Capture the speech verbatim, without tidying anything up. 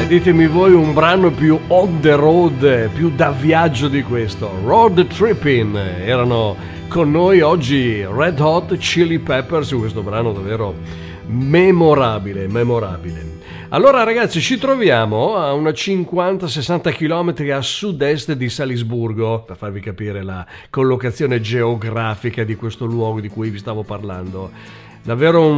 ditemi voi un brano più on the road, più da viaggio di questo. Road Trippin' erano con noi oggi Red Hot Chili Peppers, questo brano davvero memorabile, memorabile. Allora ragazzi, ci troviamo a una cinquanta sessanta chilometri a sud-est di Salisburgo, per farvi capire la collocazione geografica di questo luogo di cui vi stavo parlando. Davvero un